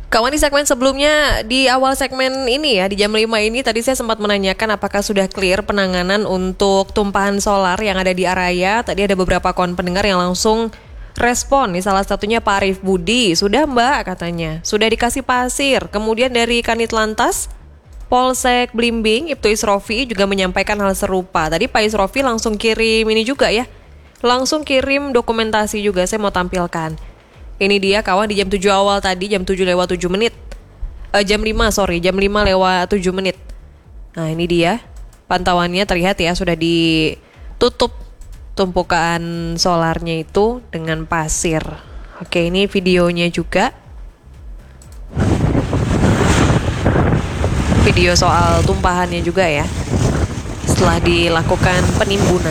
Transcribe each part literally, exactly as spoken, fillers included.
Kawan, di segmen sebelumnya, di awal segmen ini ya, di jam lima ini tadi saya sempat menanyakan apakah sudah clear penanganan untuk tumpahan solar yang ada di Araya. Tadi ada beberapa kawan pendengar yang langsung respon nih, salah satunya Pak Arif Budi. Sudah Mbak katanya, sudah dikasih pasir. Kemudian dari Kanit Lantas, Polsek Blimbing, Ibtu Isrofi juga menyampaikan hal serupa. Tadi Pak Isrofi langsung kirim ini juga ya, langsung kirim dokumentasi juga, saya mau tampilkan. Ini dia kawan di jam tujuh awal tadi, jam tujuh lewat tujuh menit. Eh, jam lima, sorry, jam lima lewat tujuh menit. Nah ini dia, pantauannya terlihat ya, sudah ditutup tumpukan solarnya itu dengan pasir. Oke, ini videonya juga. Video soal tumpahannya juga ya, setelah dilakukan penimbunan.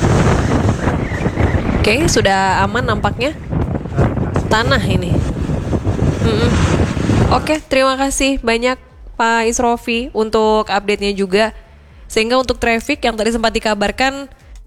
Oke, sudah aman nampaknya tanah ini. Mm-mm. Oke, terima kasih banyak Pak Isrofi untuk update-nya juga. Sehingga untuk traffic yang tadi sempat dikabarkan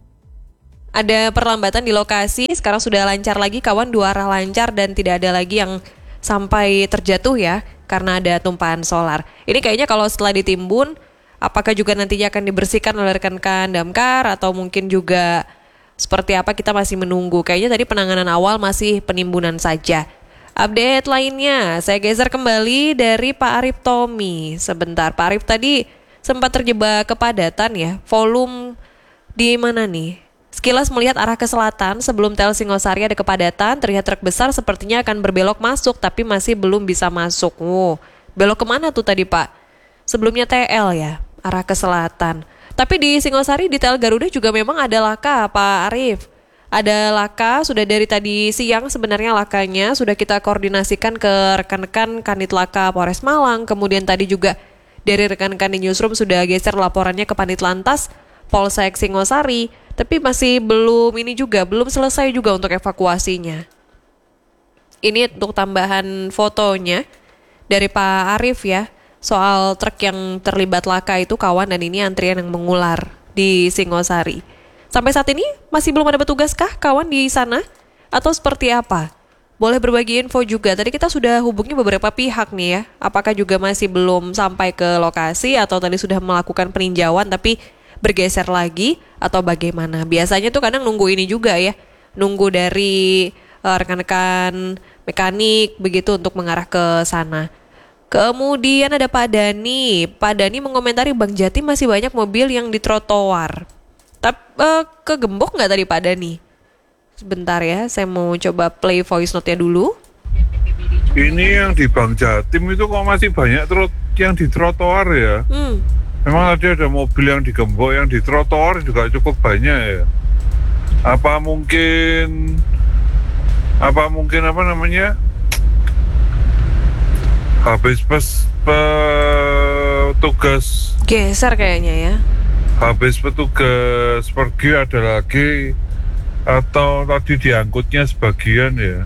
ada perlambatan di lokasi, sekarang sudah lancar lagi kawan, dua arah lancar dan tidak ada lagi yang sampai terjatuh ya karena ada tumpahan solar. Ini kayaknya kalau setelah ditimbun, apakah juga nantinya akan dibersihkan oleh rekan-rekan damkar atau mungkin juga seperti apa, kita masih menunggu. Kayaknya tadi penanganan awal masih penimbunan saja. Update lainnya, saya geser kembali dari Pak Arif Tommy. Sebentar, Pak Arif tadi sempat terjebak kepadatan ya. Volume di mana nih? Sekilas melihat arah ke selatan, sebelum T L Singosari ada kepadatan, terlihat truk besar sepertinya akan berbelok masuk, tapi masih belum bisa masuk. Oh, belok kemana tuh tadi Pak? Sebelumnya T L ya, arah ke selatan. Tapi di Singosari, di T L Garuda juga memang ada laka, Pak Arif. Ada laka, sudah dari tadi siang sebenarnya lakanya sudah kita koordinasikan ke rekan-rekan Kanit Laka Polres Malang. Kemudian tadi juga dari rekan-rekan di Newsroom sudah geser laporannya ke Kanit Lantas Polsek Singosari. Tapi masih belum ini juga, belum selesai juga untuk evakuasinya. Ini untuk tambahan fotonya dari Pak Arif ya, soal truk yang terlibat laka itu kawan, dan ini antrian yang mengular di Singosari. Sampai saat ini masih belum ada petugas kah kawan di sana? Atau seperti apa? Boleh berbagi info juga. Tadi kita sudah hubungi beberapa pihak nih ya. Apakah juga masih belum sampai ke lokasi atau tadi sudah melakukan peninjauan tapi bergeser lagi atau bagaimana? Biasanya tuh kadang nunggu ini juga ya. Nunggu dari uh, rekan-rekan mekanik begitu untuk mengarah ke sana. Kemudian ada Pak Dani. Pak Dani mengomentari Bang Jati masih banyak mobil yang di trotoar. Tapi uh, kegembok nggak tadi Pak Dani? Sebentar ya, saya mau coba play voice note-nya dulu. Ini yang di Bang Jatim itu kok masih banyak trot yang di trotoar ya? Hmm. Memang tadi ada mobil yang digembok, yang di trotoar juga cukup banyak ya. Apa mungkin apa mungkin apa namanya? Habis pes, petugas geser kayaknya ya. Habis petugas pergi ada lagi, atau tadi diangkutnya sebagian ya.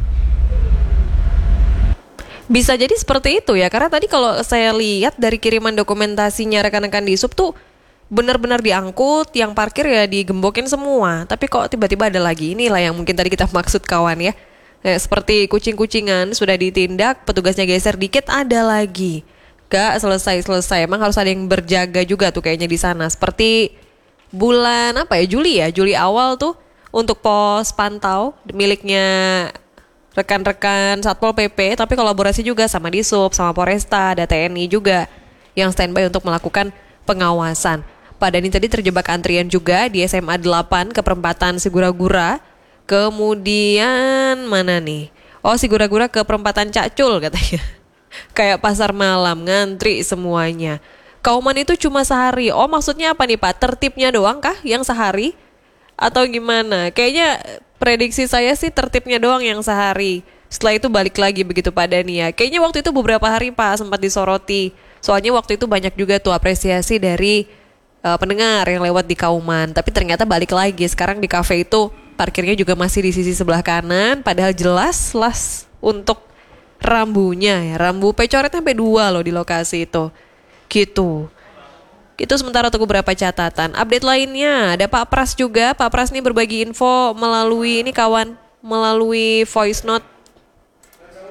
Bisa jadi seperti itu ya, karena tadi kalau saya lihat dari kiriman dokumentasinya rekan-rekan di sub tuh benar-benar diangkut, yang parkir ya digembokin semua. Tapi kok tiba-tiba ada lagi, inilah yang mungkin tadi kita maksud kawan ya. Kayak seperti kucing-kucingan sudah ditindak, petugasnya geser dikit ada lagi. Gak selesai-selesai, emang harus ada yang berjaga juga tuh kayaknya di sana. Seperti bulan apa ya, Juli ya, Juli awal tuh untuk pos pantau miliknya rekan-rekan Satpol P P, tapi kolaborasi juga sama Disub, sama Polresta, ada T N I juga yang standby untuk melakukan pengawasan. Pak Dani tadi terjebak antrian juga di S M A delapan ke perempatan Sigura-Gura. Kemudian mana nih? Oh, Sigura-Gura ke perempatan Cakcul katanya. Kayak pasar malam, ngantri semuanya. Kauman itu cuma sehari. Oh, maksudnya apa nih Pak? Tertibnya doang kah yang sehari? Atau gimana? Kayaknya prediksi saya sih tertibnya doang yang sehari. Setelah itu balik lagi begitu Pak Dani ya. Kayaknya waktu itu beberapa hari Pak sempat disoroti. Soalnya waktu itu banyak juga tuh apresiasi dari uh, pendengar yang lewat di Kauman. Tapi ternyata balik lagi. Sekarang di kafe itu parkirnya juga masih di sisi sebelah kanan. Padahal jelas las untuk rambunya ya. Rambu pecoret sampai dua loh di lokasi itu. Gitu. Itu sementara untuk beberapa catatan. Update lainnya ada Pak Pras juga. Pak Pras nih berbagi info melalui ini kawan, melalui voice note.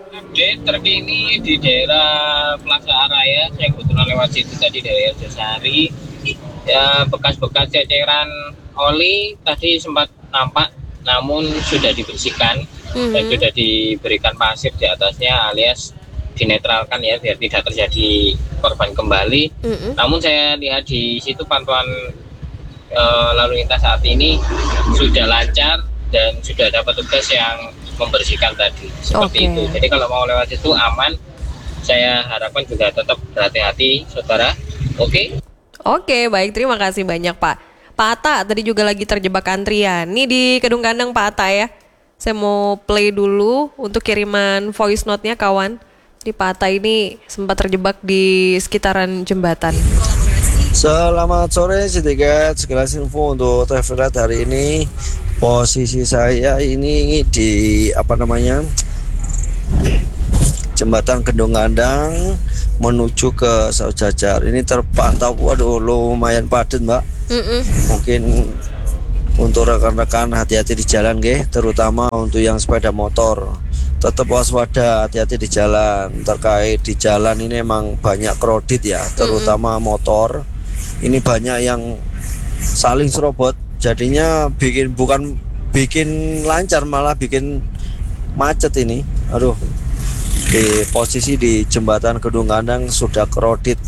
Update terkini di daerah Plaza Araya, saya kebetulan lewat situ tadi dari Josari. Ya, bekas-bekas ceceran oli tadi sempat nampak, namun sudah dibersihkan mm-hmm. dan sudah diberikan pasir di atasnya alias dinetralkan ya biar tidak terjadi korban kembali. Mm-hmm. Namun saya lihat di situ pantauan e, lalu lintas saat ini sudah lancar dan sudah ada petugas yang membersihkan tadi seperti okay. itu. Jadi kalau mau lewat situ aman. Saya harapkan juga tetap berhati-hati, saudara. Oke. Okay? Oke, baik. Terima kasih banyak, Pak. Pak Atta tadi juga lagi terjebak antrian. Nih di Kedung Kandang, Pak Atta ya. Saya mau play dulu untuk kiriman voice note-nya, kawan. Di Pak Atta ini sempat terjebak di sekitaran jembatan. Selamat sore, Citiket. Sekilas info untuk traffic light hari ini. Posisi saya ini di apa namanya jembatan Kedung Kandang menuju ke Saujajar. Ini terpantau, waduh lumayan padat Mbak. Mm-mm. Mungkin untuk rekan-rekan hati-hati di jalan nggih, terutama untuk yang sepeda motor. Tetap waspada, hati-hati di jalan. Terkait di jalan ini emang banyak kredit ya, terutama Mm-mm. motor. Ini banyak yang saling serobot. Jadinya bikin bukan bikin lancar malah bikin macet ini. Aduh. Di posisi di jembatan Kedung Kandang sudah kredit.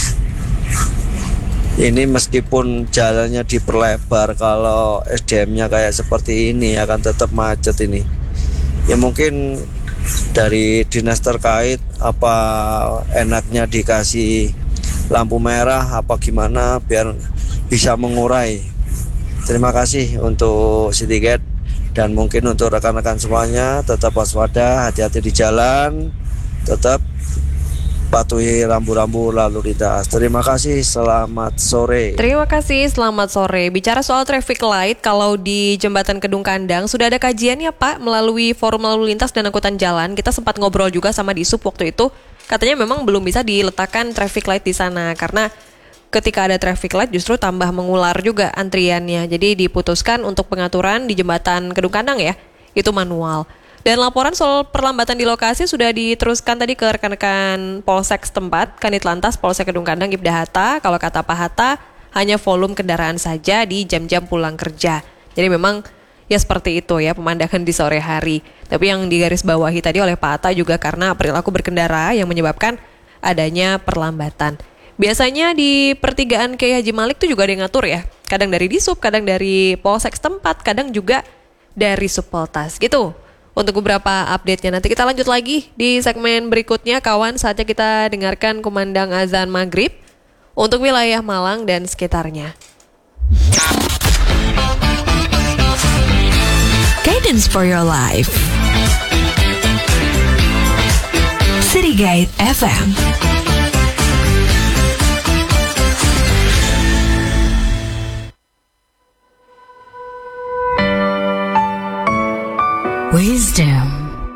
Ini meskipun jalannya diperlebar, kalau S D M-nya kayak seperti ini akan tetap macet ini. Ya mungkin dari dinas terkait apa enaknya dikasih lampu merah apa gimana biar bisa mengurai. Terima kasih untuk Citiket dan mungkin untuk rekan-rekan semuanya tetap waspada, hati-hati di jalan, tetap patuhi rambu-rambu lalu lintas. Terima kasih, selamat sore. Terima kasih, selamat sore. Bicara soal traffic light, kalau di Jembatan Kedung Kandang sudah ada kajiannya Pak melalui Forum Lalu Lintas dan Angkutan Jalan. Kita sempat ngobrol juga sama Disub waktu itu. Katanya memang belum bisa diletakkan traffic light di sana karena ketika ada traffic light justru tambah mengular juga antriannya. Jadi diputuskan untuk pengaturan di Jembatan Kedung Kandang ya, itu manual. Dan laporan soal perlambatan di lokasi sudah diteruskan tadi ke rekan-rekan Polsek setempat, Kanit Lantas Polsek Kedung Kandang Ibda Hatta. Kalau kata Pak Hatta, hanya volume kendaraan saja di jam-jam pulang kerja. Jadi memang ya seperti itu ya pemandangan di sore hari. Tapi yang digarisbawahi tadi oleh Pak Hatta juga karena perilaku berkendara yang menyebabkan adanya perlambatan. Biasanya di pertigaan Kiai Haji Malik itu juga ada yang ngatur ya. Kadang dari Disub, kadang dari Polsek setempat, kadang juga dari Supeltas gitu. Untuk beberapa update-nya nanti kita lanjut lagi di segmen berikutnya kawan. Saatnya kita dengarkan kumandang azan maghrib untuk wilayah Malang dan sekitarnya. Guidance for your life. City Guide F M. Wisdom.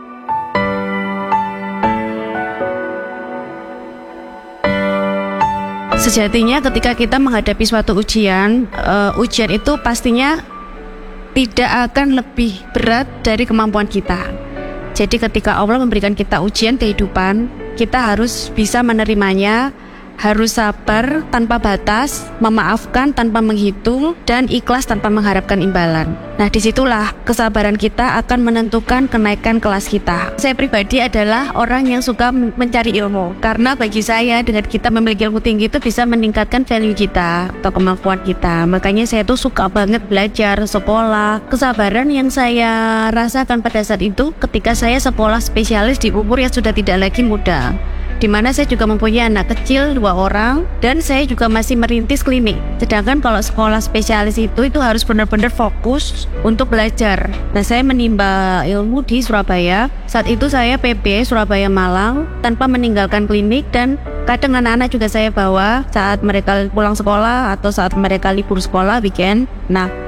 Sejatinya ketika kita menghadapi suatu ujian, uh, ujian itu pastinya tidak akan lebih berat dari kemampuan kita. Jadi ketika Allah memberikan kita ujian kehidupan, kita harus bisa menerimanya, harus sabar tanpa batas, memaafkan tanpa menghitung, dan ikhlas tanpa mengharapkan imbalan. Nah, disitulah kesabaran kita akan menentukan kenaikan kelas kita. Saya pribadi adalah orang yang suka mencari ilmu, karena bagi saya dengan kita memiliki ilmu tinggi itu bisa meningkatkan value kita atau kemampuan kita. Makanya saya tuh suka banget belajar, sekolah. Kesabaran yang saya rasakan pada saat itu ketika saya sekolah spesialis di umur yang sudah tidak lagi muda, di mana saya juga mempunyai anak kecil dua orang dan saya juga masih merintis klinik. Sedangkan kalau sekolah spesialis itu itu harus benar-benar fokus untuk belajar. Nah, saya menimba ilmu di Surabaya. Saat itu saya P B Surabaya Malang tanpa meninggalkan klinik, dan kadang anak-anak juga saya bawa saat mereka pulang sekolah atau saat mereka libur sekolah weekend. Nah,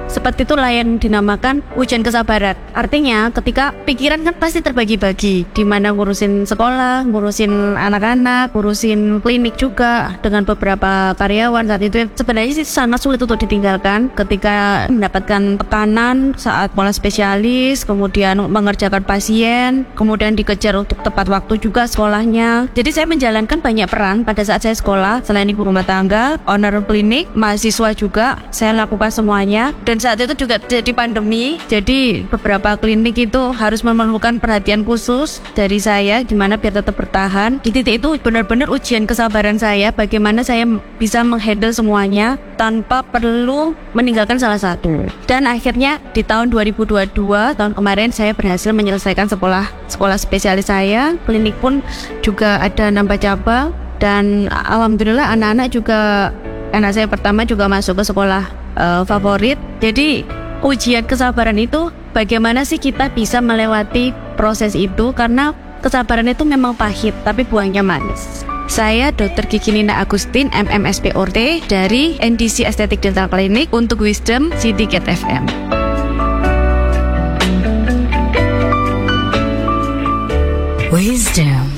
seperti itulah yang dinamakan ujian kesabaran. Artinya ketika pikiran kan pasti terbagi-bagi, di mana ngurusin sekolah, ngurusin anak-anak, ngurusin klinik juga dengan beberapa karyawan saat itu sebenarnya sih sangat sulit untuk ditinggalkan ketika mendapatkan tekanan saat pola spesialis, kemudian mengerjakan pasien, kemudian dikejar untuk tepat waktu juga sekolahnya. Jadi saya menjalankan banyak peran pada saat saya sekolah, selain ibu rumah tangga, owner klinik, mahasiswa juga, saya lakukan semuanya. Dan saat itu juga jadi pandemi, jadi beberapa klinik itu harus memerlukan perhatian khusus dari saya gimana biar tetap bertahan. Di titik itu benar-benar ujian kesabaran saya, bagaimana saya bisa menghandle semuanya tanpa perlu meninggalkan salah satu. Dan akhirnya di tahun dua ribu dua puluh dua, tahun kemarin, saya berhasil menyelesaikan sekolah sekolah spesialis saya. Klinik pun juga ada nambah cabang, dan alhamdulillah anak-anak juga, anak saya pertama juga masuk ke sekolah uh, favorit. Jadi ujian kesabaran itu bagaimana sih kita bisa melewati proses itu, karena kesabaran itu memang pahit tapi buahnya manis. Saya dokter Gigi Nina Agustin, M M S P O T dari N D C Aesthetic Dental Clinic untuk Wisdom Syndicate F M. Wisdom.